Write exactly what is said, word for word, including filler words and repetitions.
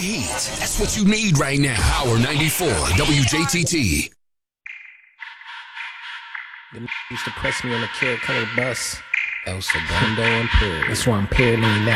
heat. That's what you need right now. Power ninety-four, W J T T. Them used to press me on the carrot colored bus. El Segundo Imperial. That's why I'm paranoid now.